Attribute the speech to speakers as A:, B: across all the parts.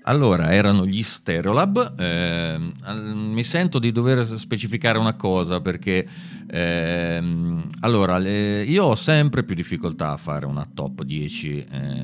A: Allora, erano gli Stereolab. Mi sento di dover specificare una cosa perché allora, io ho sempre più difficoltà a fare una top 10,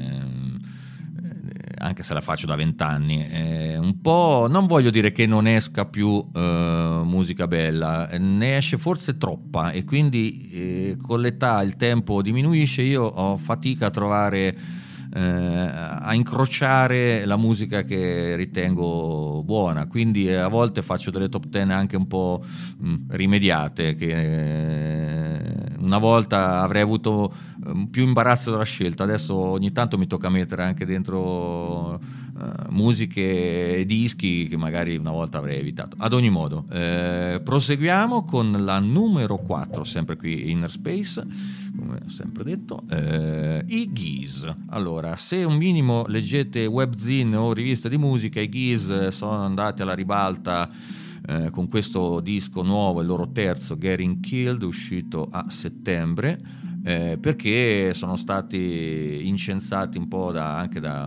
A: anche se la faccio da 20 anni. Un po', non voglio dire che non esca più musica bella, ne esce forse troppa e quindi con l'età il tempo diminuisce, io ho fatica a trovare, a incrociare la musica che ritengo buona, quindi a volte faccio delle top 10 anche un po' rimediate, che una volta avrei avuto più imbarazzo della scelta, adesso ogni tanto mi tocca mettere anche dentro musiche e dischi che magari una volta avrei evitato. Ad ogni modo, proseguiamo con la numero 4, sempre qui Inner Space, come ho sempre detto, i Gees. Allora, se un minimo leggete webzine o riviste di musica, i Gees sono andati alla ribalta con questo disco nuovo, il loro terzo, Getting Killed, uscito a settembre, perché sono stati incensati un po' anche da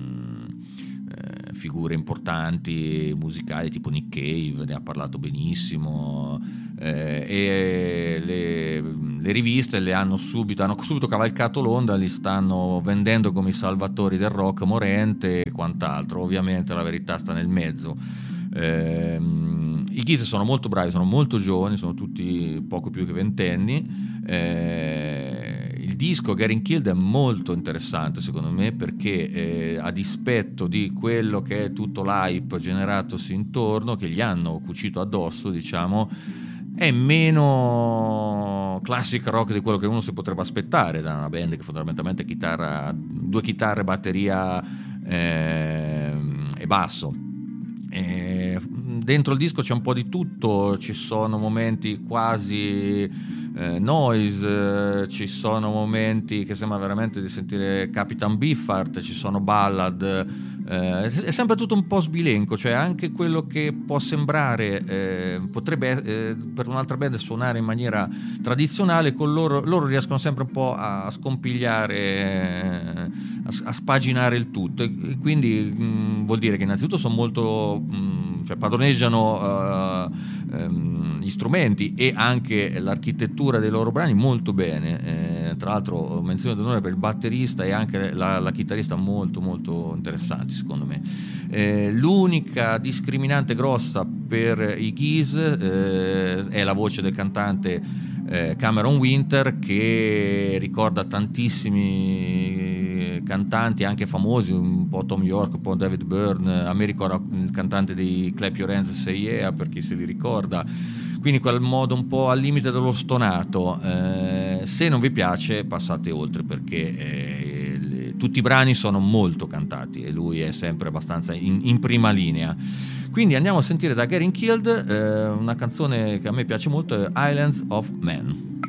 A: figure importanti musicali tipo Nick Cave, ne ha parlato benissimo, e le riviste hanno subito cavalcato l'onda, li stanno vendendo come i salvatori del rock morente e quant'altro. Ovviamente la verità sta nel mezzo. I Gees sono molto bravi, sono molto giovani, sono tutti poco più che ventenni. Il disco Getting Killed è molto interessante secondo me, perché a dispetto di quello che è tutto l'hype generatosi intorno, che gli hanno cucito addosso, diciamo, è meno classic rock di quello che uno si potrebbe aspettare da una band che fondamentalmente due chitarre, batteria e basso. Dentro il disco c'è un po' di tutto, ci sono momenti quasi noise, ci sono momenti che sembra veramente di sentire Capitan Beefheart, ci sono ballad, è sempre tutto un po' sbilenco, cioè anche quello che può sembrare potrebbe per un'altra band suonare in maniera tradizionale, con loro riescono sempre un po' a scompigliare, a spaginare il tutto, e quindi vuol dire che innanzitutto sono molto cioè padroneggiano gli strumenti e anche l'architettura dei loro brani molto bene, tra l'altro menzione d'onore per il batterista e anche la chitarrista, molto molto interessanti secondo me. L'unica discriminante grossa per i Gees è la voce del cantante Cameron Winter, che ricorda tantissimi cantanti anche famosi, un po' Tom York, un po' David Byrne. A me ricorda il cantante dei Clap Your Hands Say Yeah, per chi se li ricorda, quindi quel modo un po' al limite dello stonato. Se non vi piace passate oltre, perché tutti i brani sono molto cantati e lui è sempre abbastanza in prima linea. Quindi andiamo a sentire da Getting Killed una canzone che a me piace molto, Islands of Men.